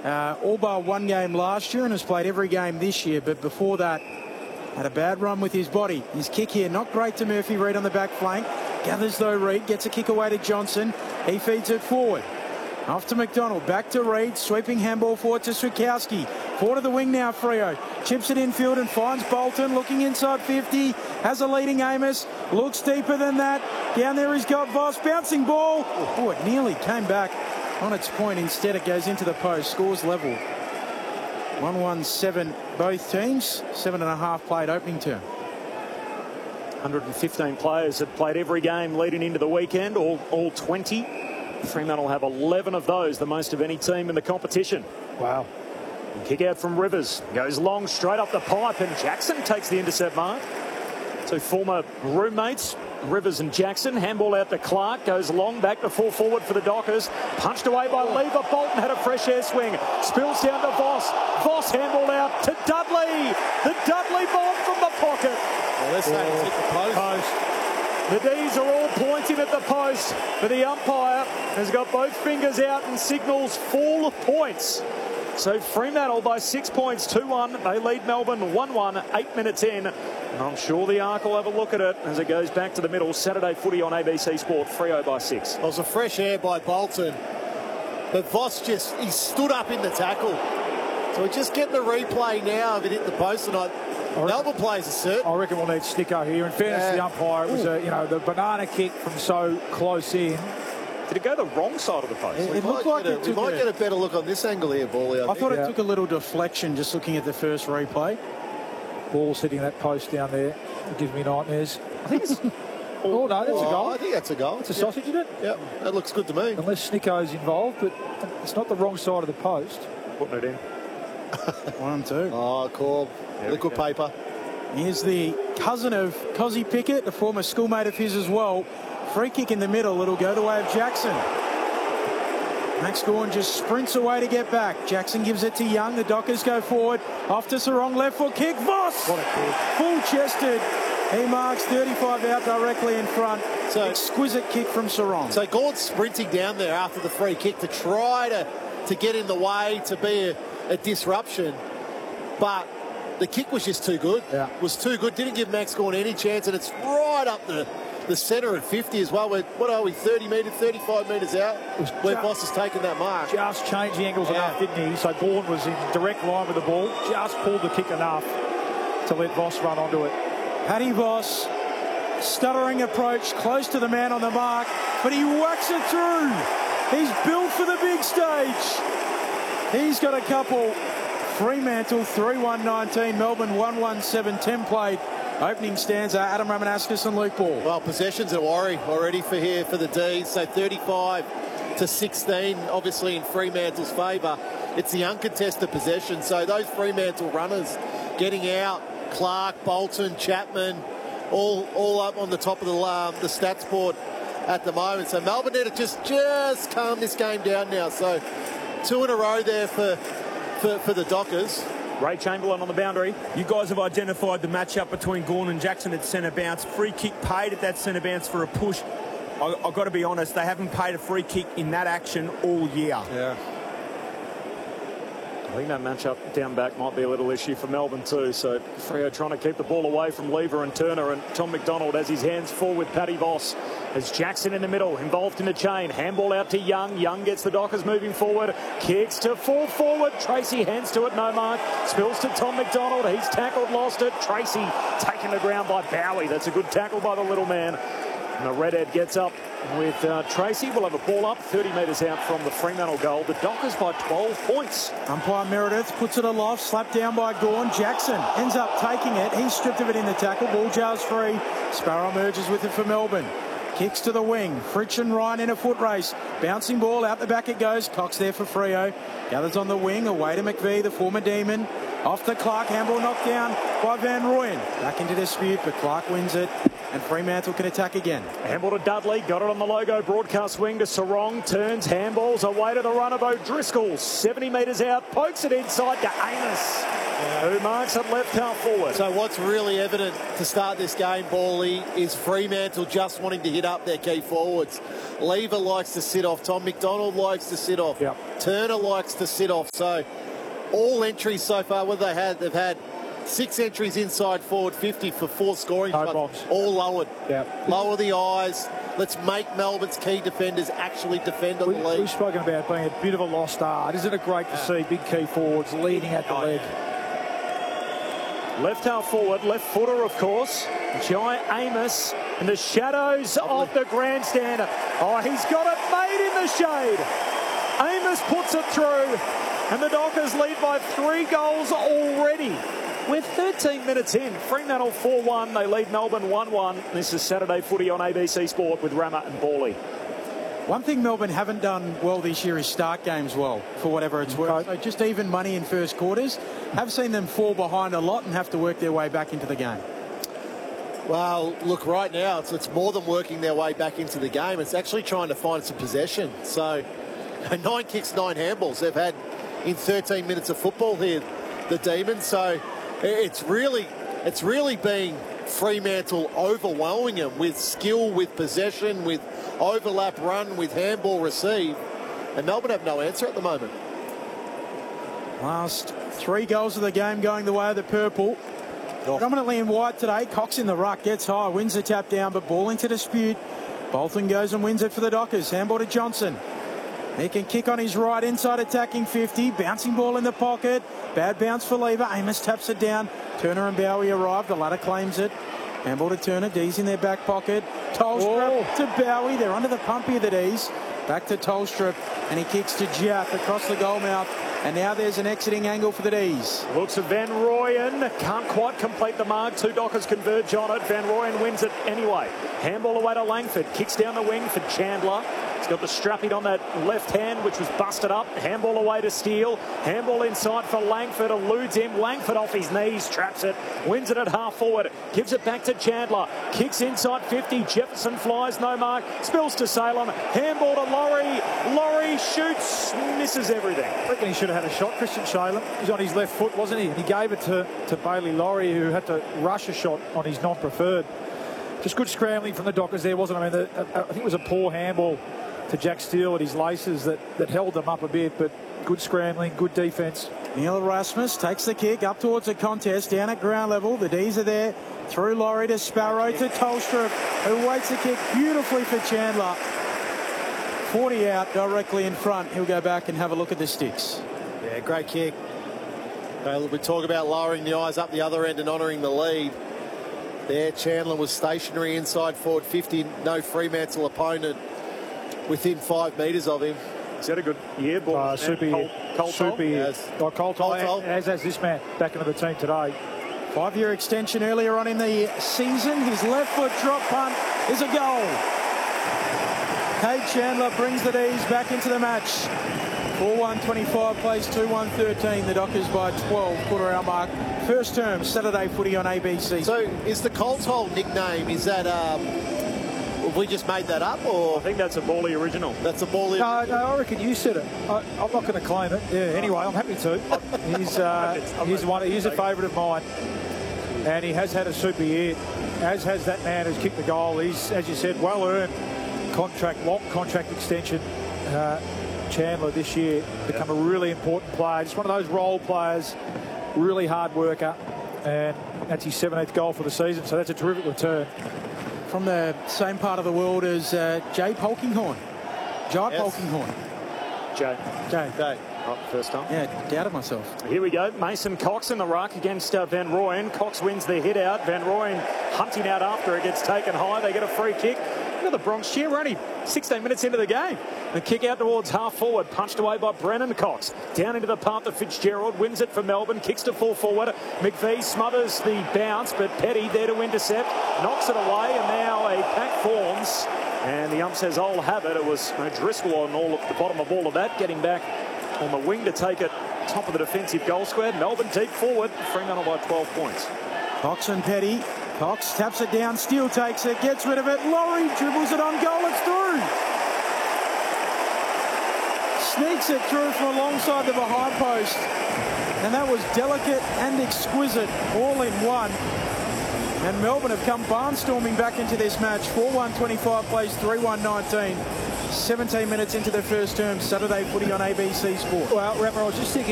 all bar one game last year and has played every game this year, but before that had a bad run with his body. His kick here, not great to Murphy. Reid on the back flank. Gathers though Reid, gets a kick away to Johnson. He feeds it forward. Off to McDonald, back to Reid, sweeping handball forward to Switkowski. Forward of the wing now, Freo. Chips it infield and finds Bolton, looking inside 50. Has a leading Amos, looks deeper than that. Down there he's got Voss, bouncing ball. Oh, it nearly came back on its point. Instead it goes into the post, scores level. 1-1-7 both teams, 7.5 played opening term. 115 players have played every game leading into the weekend, all 20. Fremantle have 11 of those, the most of any team in the competition. Wow. Kick out from Rivers, goes long, straight up the pipe, and Jackson takes the intercept mark. Two former roommates, Rivers and Jackson. Handball out to Clark, goes long, back to full forward for the Dockers. Punched away by Lever. Bolton had a fresh air swing. Spills down to Voss. Voss handball out to Dudley. The Dudley bomb from the pocket. Well, let's say it's hit the post. The D's are all pointing at the post, but the umpire has got both fingers out and signals 4 points. So Fremantle by 6 points, 2-1. They lead Melbourne 1-1, 8 minutes in. And I'm sure the Ark will have a look at it as it goes back to the middle. Saturday footy on ABC Sport, Freo by 6. It was a fresh air by Bolton, but Voss he stood up in the tackle. So we're just getting a replay now of it hit the post, and Melbourne plays a certain. I reckon we'll need Snicko here. In fairness to the umpire, it was the banana kick from so close in. Did it go the wrong side of the post? It looked like we might get a better look on this angle here, Bally. I thought it took a little deflection just looking at the first replay. Ball's hitting that post down there. It gives me nightmares. I think it's... oh, no, that's a goal. I think that's a goal. It's a sausage, isn't it? Yep, that looks good to me. Unless Snicko's involved, but it's not the wrong side of the post. Putting it in. 1-2. Oh, Corb. Liquid paper. Here's the cousin of Cozzy Pickett, a former schoolmate of his as well. Free kick in the middle. It'll go the way of Jackson. Max Gawn just sprints away to get back. Jackson gives it to Young. The Dockers go forward. Off to Sarong. Left foot kick. Voss! What a kick. Full-chested. He marks 35 out directly in front. So exquisite kick from Sarong. So Gawn's sprinting down there after the free kick to try to get in the way, to be a disruption. But the kick was just too good. Yeah. Was too good. Didn't give Max Gawn any chance, and it's right up the centre at 50 as well. What are we, 30 metres, 35 metres out, where Voss has taken that mark. Just changed the angles enough, didn't he? So Gawn was in direct line with the ball, just pulled the kick enough to let Voss run onto it. Paddy Voss, stuttering approach, close to the man on the mark, but he whacks it through. He's built for the big stage. He's got a couple. Fremantle 3-1-19, Melbourne 1-1-7, 10 played. Opening stanza, Adam Ramanauskas and Luke Ball. Well, possession's a worry already for the D's. So 35-16, obviously in Fremantle's favour. It's the uncontested possession. So those Fremantle runners getting out, Clark, Bolton, Chapman, all up on the top of the stats board at the moment. So Melbourne need to just calm this game down now. So 2 in a row there for the Dockers. Ray Chamberlain on the boundary. You guys have identified the matchup between Gawn and Jackson at centre bounce. Free kick paid at that centre bounce for a push. I've got to be honest, they haven't paid a free kick in that action all year. Yeah. I think that matchup down back might be a little issue for Melbourne too. So Freo trying to keep the ball away from Lever and Turner, and Tom McDonald has his hands full with Paddy Voss. As Jackson in the middle, involved in the chain. Handball out to Young. Young gets the Dockers moving forward. Kicks to full forward. Tracy hands to it, no mark. Spills to Tom McDonald. He's tackled, lost it. Tracy taken the ground by Bowie. That's a good tackle by the little man. And the redhead gets up with Tracy. We'll have a ball up 30 metres out from the Fremantle goal. The Dockers by 12 points. Umpire Meredith puts it aloft, slapped down by Gawn. Jackson ends up taking it. He's stripped of it in the tackle. Ball jars free. Sparrow emerges with it for Melbourne. Kicks to the wing. Fritsch and Ryan in a foot race. Bouncing ball out the back it goes. Cox there for Freo. Gathers on the wing. Away to McVie, the former Demon. Off to Clark. Handball knocked down by Van Rooyen. Back into dispute, but Clark wins it. and Fremantle can attack again. Handball to Dudley, got it on the logo broadcast wing to Sarong, turns, handballs away to the runner O'Driscoll, 70 metres out, pokes it inside to Amos, who marks it left half forward. So what's really evident to start this game, Bally, is Fremantle just wanting to hit up their key forwards. Lever likes to sit off, Tom McDonald likes to sit off, Turner likes to sit off. So all entries so far, what they've had 6 entries inside forward 50 for 4 scoring shots, all lowered. Lower the eyes. Let's make Melbourne's key defenders actually defend on the lead. We've spoken about being a bit of a lost art. Isn't it great to see big key forwards leading at the leg? Left half forward, left footer, of course. Jai Amos in the shadows of the grandstand. Oh, he's got it made in the shade. Amos puts it through, and the Dockers lead by 3 goals already. We're 13 minutes in. Fremantle 4-1. They lead Melbourne 1-1. This is Saturday Footy on ABC Sport with Rama and Bally. One thing Melbourne haven't done well this year is start games well, for whatever it's worth. So just even money in first quarters. Have seen them fall behind a lot and have to work their way back into the game. Well, look, right now, it's more than working their way back into the game. It's actually trying to find some possession. So 9 kicks, 9 handballs they've had in 13 minutes of football here, the Demons. So it's really been Fremantle overwhelming them with skill, with possession, with overlap run, with handball receive. And Melbourne have no answer at the moment. Last 3 goals of the game going the way of the purple. Predominantly in white today. Cox in the ruck, gets high, wins the tap down, but ball into dispute. Bolton goes and wins it for the Dockers. Handball to Johnson. He can kick on his right, inside attacking 50. Bouncing ball in the pocket. Bad bounce for Lever. Amos taps it down. Turner and Bowie arrive. The latter claims it. Handball to Turner. D's in their back pocket. Tolstrup to Bowie. They're under the pump here, the D's. Back to Tolstrup. And he kicks to Jack across the goal mouth. And now there's an exiting angle for the D's. Looks at Van Rooyen. Can't quite complete the mark. 2 Dockers converge on it. Van Rooyen wins it anyway. Handball away to Langford. Kicks down the wing for Chandler. He's got the strapping on that left hand, which was busted up. Handball away to Steele. Handball inside for Langford. Eludes him. Langford off his knees. Traps it. Wins it at half forward. Gives it back to Chandler. Kicks inside 50. Jefferson flies. No mark. Spills to Salem. Handball to Laurie. Laurie shoots. Misses everything. I reckon he should have had a shot, Christian Salem. He's on his left foot, wasn't he? And he gave it to Bailey Laurie, who had to rush a shot on his non-preferred. Just good scrambling from the Dockers there, wasn't it? I mean, I think it was a poor handball to Jack Steele at his laces that held them up a bit, but good scrambling, good defence. Neil Erasmus takes the kick up towards the contest, down at ground level. The D's are there. Through Laurie to Sparrow to Tolstrup, who waits the kick beautifully for Chandler. 40 out directly in front. He'll go back and have a look at the sticks. Yeah, great kick. We talk about lowering the eyes up the other end and honouring the lead. There, Chandler was stationary inside forward 50. No Fremantle opponent within 5 metres of him. He's had a good year, boy. Super year. Coltol, as has this man back into the team today. 5-year extension earlier on in the season. His left foot drop punt is a goal. Cade Chandler brings the D's back into the match. 4-1-25 plays 2-1-13. The Dockers by 12, quarter hour mark. First term, Saturday Footy on ABC. So is the Coltol nickname, is that, have we just made that up, or? I think that's a Bally original. That's a Bally original. No, I reckon you said it. I'm not going to claim it. Yeah, anyway, I'm happy to. He's a favourite of mine. And he has had a super year, as has that man who's kicked the goal. He's, as you said, well-earned long contract extension. Chandler this year become a really important player. Just one of those role players, really hard worker, and that's his 17th goal for the season, so that's a terrific return. From the same part of the world as Jay Polkinghorne. Polkinghorne. Jay. Oh, first time. Yeah, doubted myself. Here we go. Mason Cox in the ruck against Van Rooyen. Cox wins the hit out. Van Rooyen hunting out after it gets taken high. They get a free kick. Look at the Bronx cheer. We're only 16 minutes into the game. The kick out towards half forward. Punched away by Brennan Cox. Down into the path of Fitzgerald. Wins it for Melbourne. Kicks to full forward. McVie smothers the bounce, but Petty there to intercept. Knocks it away, and now a pack forms. And the ump says, I'll have it. It was O'Driscoll on the bottom of all of that. Getting back on the wing to take it top of the defensive goal square. Melbourne deep forward. Fremantle by 12 points. Cox and Petty Cox taps it down, Steele takes it, gets rid of it, Laurie dribbles it on goal, it's through. Sneaks it through from alongside the behind post, and that was delicate and exquisite all in one. And Melbourne have come barnstorming back into this match. 4-1-25 plays 3-1-19. 17 minutes into the first term. Saturday footy on ABC Sport. Well, Remmer, I was just thinking